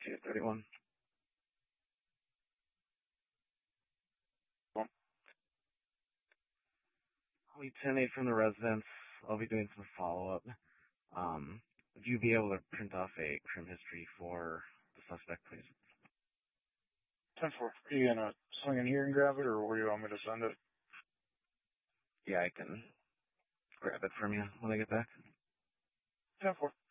231. Well, I'll be 10-8 from the residence. I'll be doing some follow-up. Would you be able to print off a crim history for the suspect, please? 10-4. Are you going to swing in here and grab it, or where do you want me to send it? Yeah, I can grab it from you when I get back. 10-4.